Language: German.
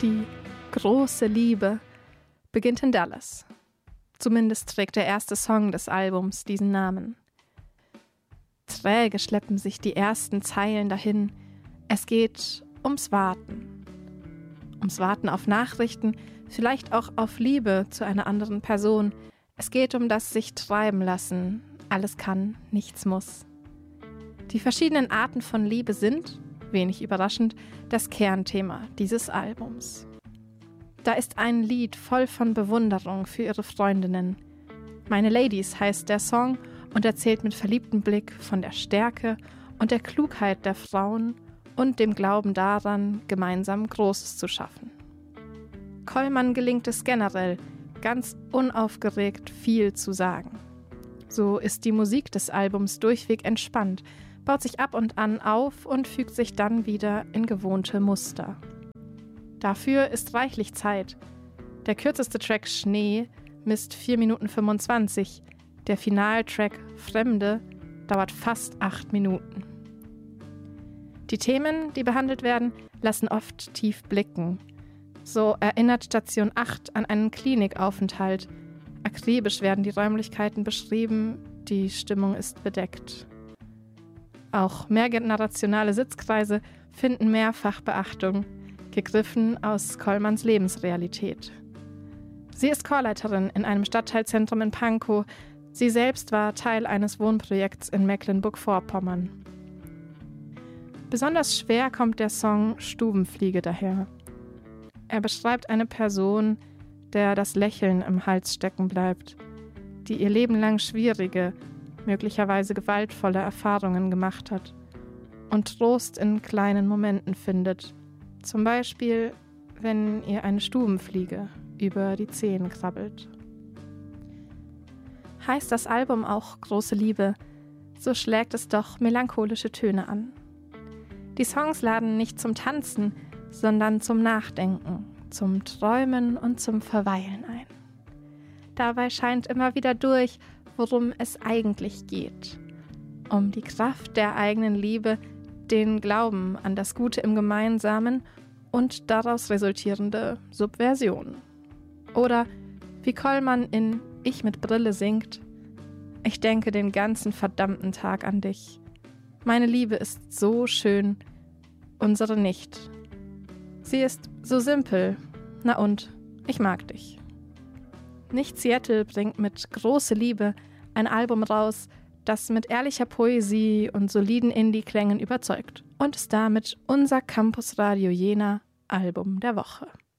Die große Liebe beginnt in Dallas. Zumindest trägt der erste Song des Albums diesen Namen. Träge schleppen sich die ersten Zeilen dahin. Es geht ums Warten. Ums Warten auf Nachrichten, vielleicht auch auf Liebe zu einer anderen Person. Es geht um das sich treiben lassen. Alles kann, nichts muss. Die verschiedenen Arten von Liebe sind, wenig überraschend, das Kernthema dieses Albums. Da ist ein Lied voll von Bewunderung für ihre Freundinnen. Meine Ladies heißt der Song und erzählt mit verliebtem Blick von der Stärke und der Klugheit der Frauen und dem Glauben daran, gemeinsam Großes zu schaffen. Kollmann gelingt es generell, ganz unaufgeregt viel zu sagen. So ist die Musik des Albums durchweg entspannt, baut sich ab und an auf und fügt sich dann wieder in gewohnte Muster. Dafür ist reichlich Zeit. Der kürzeste Track Schnee misst 4 Minuten 25. Der Finaltrack Fremde dauert fast 8 Minuten. Die Themen, die behandelt werden, lassen oft tief blicken. So erinnert Station 8 an einen Klinikaufenthalt. Akribisch werden die Räumlichkeiten beschrieben, die Stimmung ist bedeckt. Auch mehrgenerationale Sitzkreise finden mehrfach Beachtung, gegriffen aus Kollmanns Lebensrealität. Sie ist Chorleiterin in einem Stadtteilzentrum in Pankow. Sie selbst war Teil eines Wohnprojekts in Mecklenburg-Vorpommern. Besonders schwer kommt der Song Stubenfliege daher. Er beschreibt eine Person, der das Lächeln im Hals stecken bleibt, die ihr Leben lang schwierige, möglicherweise gewaltvolle Erfahrungen gemacht hat und Trost in kleinen Momenten findet. Zum Beispiel, wenn ihr eine Stubenfliege über die Zehen krabbelt. Heißt das Album auch Große Liebe, so schlägt es doch melancholische Töne an. Die Songs laden nicht zum Tanzen, sondern zum Nachdenken, zum Träumen und zum Verweilen ein. Dabei scheint immer wieder durch, worum es eigentlich geht. Um die Kraft der eigenen Liebe, den Glauben an das Gute im Gemeinsamen und daraus resultierende Subversion. Oder wie Kollmann in Ich mit Brille singt: Ich denke den ganzen verdammten Tag an dich. Meine Liebe ist so schön, unsere nicht. Sie ist so simpel, na und, ich mag dich. Nicht Seattle bringt mit Große Liebe ein Album raus, das mit ehrlicher Poesie und soliden Indie-Klängen überzeugt und ist damit unser Campus Radio Jena Album der Woche.